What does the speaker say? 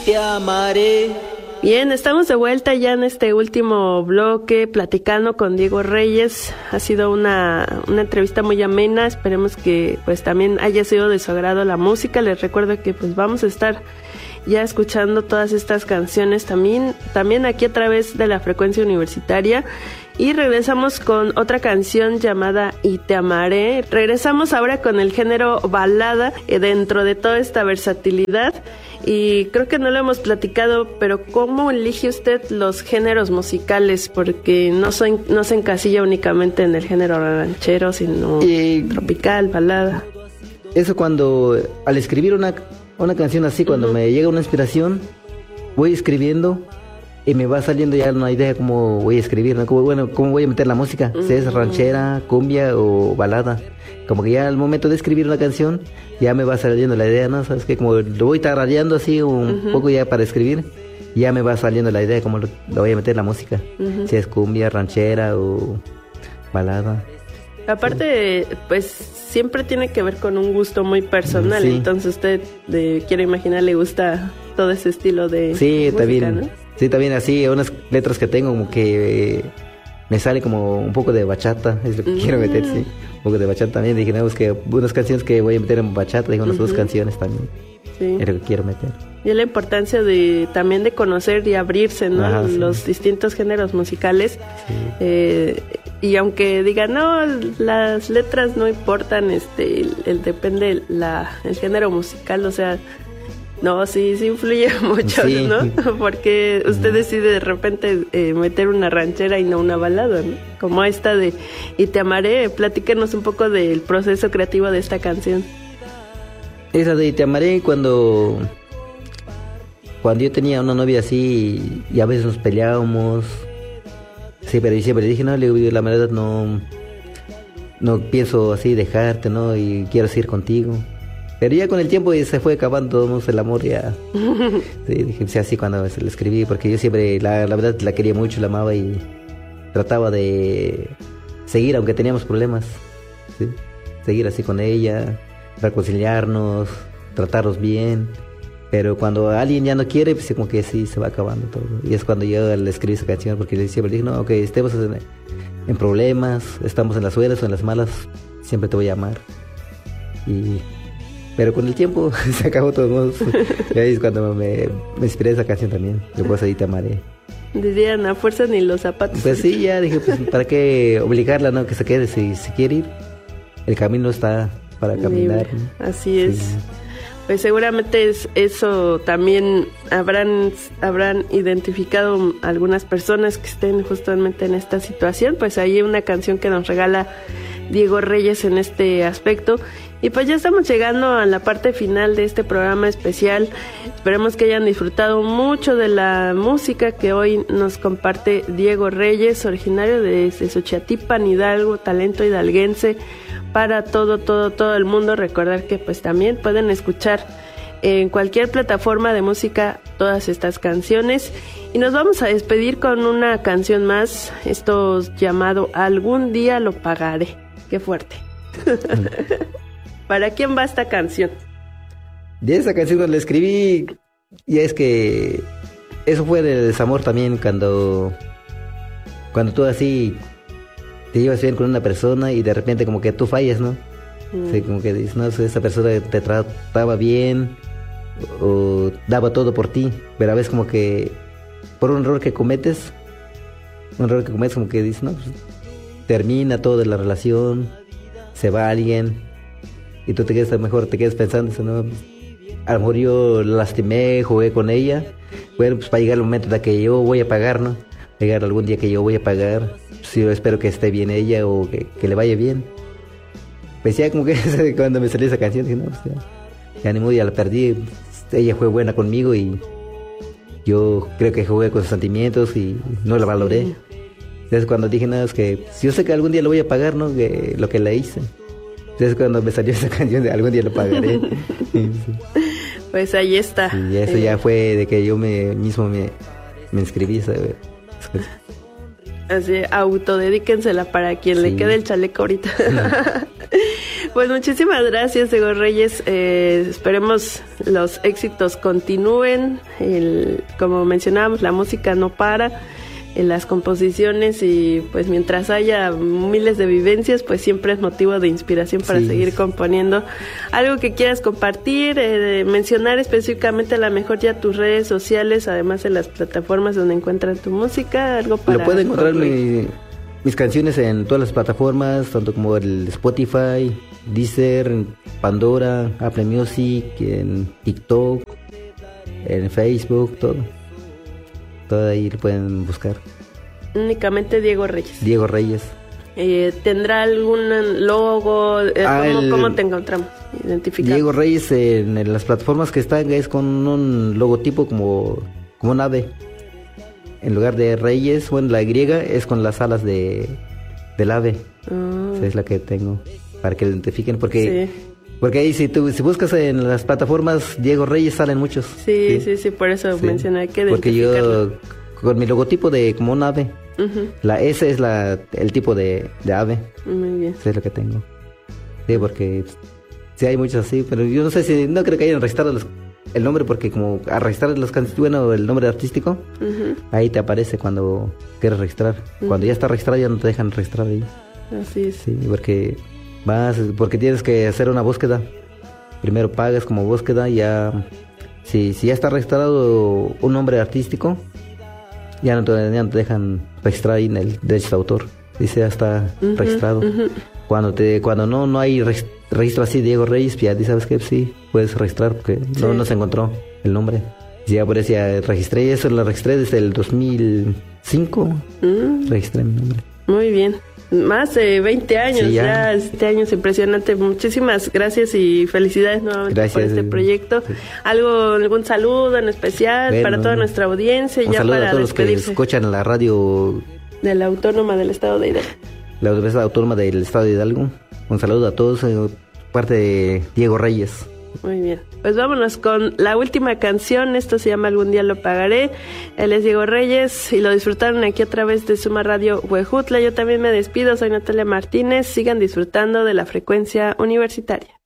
Te amaré. Bien, estamos de vuelta ya en este último bloque platicando con Diego Reyes. Ha sido una entrevista muy amena. Esperemos que pues también haya sido de su agrado la música. Les recuerdo que pues vamos a estar ya escuchando todas estas canciones también aquí a través de la frecuencia universitaria. Y regresamos con otra canción llamada Y te amaré. Regresamos ahora con el género balada dentro de toda esta versatilidad. Y creo que no lo hemos platicado, pero ¿cómo elige usted los géneros musicales? Porque no se encasilla únicamente en el género ranchero, sino tropical, balada. Eso cuando, al escribir una canción así, cuando me llega una inspiración, voy escribiendo y me va saliendo ya una idea cómo voy a escribir, ¿no? Cómo voy a meter la música, si es ranchera, cumbia o balada. Como que ya al momento de escribir una canción, ya me va saliendo la idea, ¿no? Sabes que como lo voy tarareando así un poco ya para escribir, ya me va saliendo la idea de cómo lo voy a meter la música. Si es cumbia, ranchera o balada. Aparte, pues siempre tiene que ver con un gusto muy personal, sí. Entonces usted, quiero imaginar, le gusta todo ese estilo de música, también, ¿no? Sí, también así, unas letras que tengo como que me sale como un poco de bachata, es lo que quiero meter, sí. Un poco de bachata también, dije, no, es que unas canciones que voy a meter en bachata, digo, unas dos canciones también, sí. Es lo que quiero meter. Y la importancia también de conocer y abrirse, ¿no? Ajá, los sí. Distintos géneros musicales. Sí. Y aunque digan, no, las letras no importan, depende el género musical, o sea, no, sí influye mucho, sí. ¿No? Porque usted decide de repente meter una ranchera y no una balada, ¿no? Como esta de Y te amaré. Platíquenos un poco del proceso creativo de esta canción. Esa de Y te amaré cuando yo tenía una novia así y a veces nos peleábamos. Sí, pero yo siempre le dije, no, la verdad no pienso así dejarte, ¿no? Y quiero seguir contigo. Pero ya con el tiempo se fue acabando todo el amor ya. Sí, dije, sí, así cuando se lo escribí, porque yo siempre, la verdad, la quería mucho, la amaba y trataba de seguir, aunque teníamos problemas. ¿Sí? Seguir así con ella, reconciliarnos, tratarnos bien. Pero cuando alguien ya no quiere, pues como que sí, se va acabando todo. Y es cuando yo le escribí esa canción, porque siempre le dije, no, ok, estemos en problemas, estamos en las buenas o en las malas, siempre te voy a amar. Pero con el tiempo se acabó todo. Y ahí es cuando me inspiré esa canción también. Después ahí te amaré. Dirían, a fuerza ni los zapatos. Pues sí, ya dije, pues para qué obligarla, ¿no? Que se quede. Si quiere ir, el camino está para caminar, ¿no? Así es. Sí. Pues seguramente eso también habrán identificado algunas personas que estén justamente en esta situación. Pues hay una canción que nos regala Diego Reyes en este aspecto. Y pues ya estamos llegando a la parte final de este programa especial. Esperemos que hayan disfrutado mucho de la música que hoy nos comparte Diego Reyes, originario de Xochiatípan, Hidalgo, talento hidalguense para todo el mundo. Recordar que pues también pueden escuchar en cualquier plataforma de música todas estas canciones. Y nos vamos a despedir con una canción más, esto llamado Algún día lo pagaré. Qué fuerte. ¿Para quién va esta canción? De esa canción cuando la escribí, y es que eso fue del desamor también, cuando tú así te llevas bien con una persona y de repente como que tú fallas, ¿no? Sí, como que dices, no, esa persona te trataba bien o daba todo por ti, pero a veces como que por un error que cometes como que dices, no, pues, termina toda la relación, se va alguien y tú te quedas pensando, ¿no? A lo mejor yo la lastimé, jugué con ella, bueno, pues va a llegar el momento de que yo voy a pagar, ¿no? Va a llegar algún día que yo voy a pagar, pues yo espero que esté bien ella o que le vaya bien. Pues ya como que cuando me salió esa canción dije, no, pues ya ni modo, ya la perdí, ella fue buena conmigo y yo creo que jugué con sus sentimientos y no la valoré. Entonces cuando dije, no, es que yo sé que algún día lo voy a pagar, ¿no? Que lo que le hice. Entonces cuando me salió esa canción de algún día lo pagaré. Sí. Pues ahí está. Y eso ya fue de que yo mismo me inscribí, ¿sabes? Así, autodedíquensela para quien le quede el chaleco ahorita. Pues muchísimas gracias, Diego Reyes. Esperemos los éxitos continúen. Como mencionábamos, la música no para. Las composiciones, y pues mientras haya miles de vivencias, pues siempre es motivo de inspiración para seguir componiendo. Algo que quieras compartir, mencionar específicamente a lo mejor ya tus redes sociales, además de las plataformas donde encuentran tu música, algo para... Lo pueden encontrar mis canciones en todas las plataformas, tanto como el Spotify, Deezer, Pandora, Apple Music, en TikTok, en Facebook, todo ahí lo pueden buscar. Únicamente Diego Reyes. Diego Reyes. ¿Tendrá algún logo? ¿Cómo te encontramos? Identificado. Diego Reyes en las plataformas que están es con un logotipo como un ave. En lugar de Reyes, bueno, la Y es con las alas del ave. Esa es la que tengo, para que lo identifiquen, porque... Sí. Porque ahí si buscas en las plataformas Diego Reyes salen muchos. Sí, por eso mencioné que porque yo con mi logotipo de como un ave, la S es el tipo de ave. Muy bien. Eso es lo que tengo. Sí, porque sí hay muchos así, pero yo no creo que hayan registrado el nombre, porque como a registrar las canciones, bueno, el nombre artístico, ahí te aparece cuando quieres registrar. Cuando ya está registrado ya no te dejan registrar ahí. Así es. Sí, porque tienes que hacer una búsqueda. Primero pagas como búsqueda, ya si ya está registrado un nombre artístico, ya no te dejan registrar ahí en el derecho de autor. Dice ya está registrado. Cuando no hay registro así, Diego Reyes, ya sabes que sí puedes registrar, porque no se encontró el nombre. Ya por eso ya registré, eso lo registré desde el 2005. Registré mi nombre. Muy bien. Más de 20 años, sí, ya 20 años, impresionante. Muchísimas gracias y felicidades nuevamente por este proyecto. Sí. ¿Algún saludo en especial para toda nuestra audiencia? Un saludo a todos los que escuchan la radio de la Autónoma del Estado de Hidalgo. La Universidad Autónoma del Estado de Hidalgo. Un saludo a todos, parte de Diego Reyes. Muy bien, pues vámonos con la última canción. Esto se llama Algún día lo pagaré. Él es Diego Reyes y lo disfrutaron aquí a través de Suma Radio Huejutla. Yo también me despido, soy Natalia Martínez. Sigan disfrutando de la frecuencia universitaria.